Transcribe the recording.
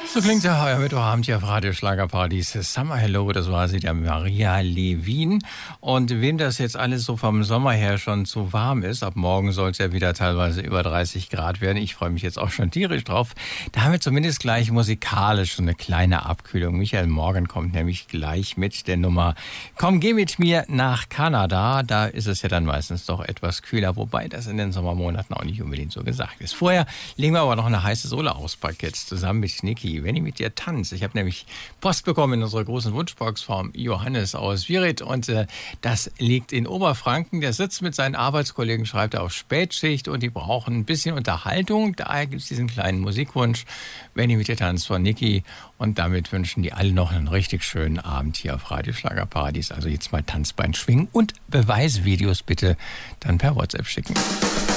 So klingt der heuer Mittwochabend hier auf Radio Schlagerparadies. Summer Hello, das war sie, der Maria Levin. Und wem das jetzt alles so vom Sommer her schon zu warm ist, ab morgen soll es ja wieder teilweise über 30 Grad werden. Ich freue mich jetzt auch schon tierisch drauf. Da haben wir zumindest gleich musikalisch so eine kleine Abkühlung. Michael Morgan kommt nämlich gleich mit der Nummer Komm, geh mit mir nach Kanada. Da ist es ja dann meistens doch etwas kühler, wobei das in den Sommermonaten auch nicht unbedingt so gesagt ist. Vorher legen wir aber noch eine heiße Sohle auspacken jetzt zusammen mit Niki. Wenn ich mit dir tanze. Ich habe nämlich Post bekommen in unserer großen Wunschbox vom Johannes aus Wirid und das liegt in Oberfranken. Der sitzt mit seinen Arbeitskollegen, schreibt auf Spätschicht und die brauchen ein bisschen Unterhaltung. Daher gibt es diesen kleinen Musikwunsch, wenn ich mit dir tanze von Niki. Und damit wünschen die alle noch einen richtig schönen Abend hier auf Radio Schlagerparadies. Also jetzt mal Tanzbein schwingen und Beweisvideos bitte dann per WhatsApp schicken.